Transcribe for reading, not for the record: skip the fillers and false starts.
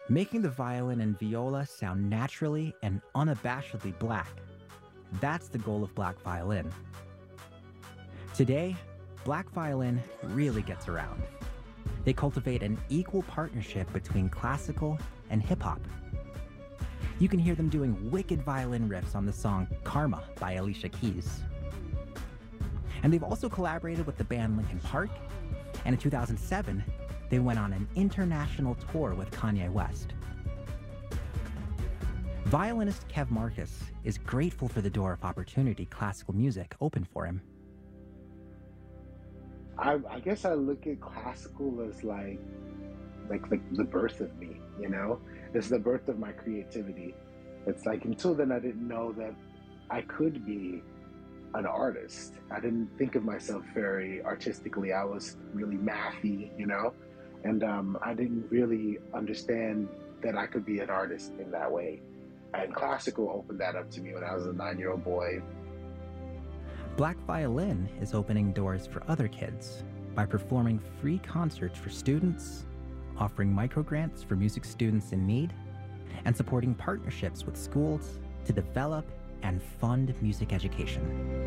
making the violin and viola sound naturally and unabashedly Black. That's the goal of Black Violin. Today, Black Violin really gets around. They cultivate an equal partnership between classical and hip-hop. You can hear them doing wicked violin riffs on the song Karma by Alicia Keys. And they've also collaborated with the band Linkin Park, and in 2007, they went on an international tour with Kanye West. Violinist Kev Marcus is grateful for the door of opportunity classical music opened for him. I guess I look at classical as like the birth of me, you know? It's the birth of my creativity. It's like until then I didn't know that I could be an artist. I didn't think of myself very artistically. I was really mathy, you know? And I didn't really understand that I could be an artist in that way. And classical opened that up to me when I was a 9-year-old boy. Black Violin is opening doors for other kids by performing free concerts for students, offering microgrants for music students in need, and supporting partnerships with schools to develop and fund music education.